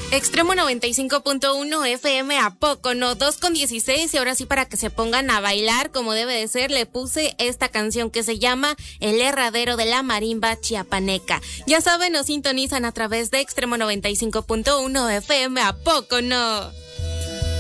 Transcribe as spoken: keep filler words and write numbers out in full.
Extremo noventa y cinco punto uno F M, ¿a poco no? dos con dieciséis, y ahora sí, para que se pongan a bailar como debe de ser, le puse esta canción que se llama El Herradero de la Marimba Chiapaneca. Ya saben, nos sintonizan a través de Extremo noventa y cinco punto uno F M, ¿a poco no?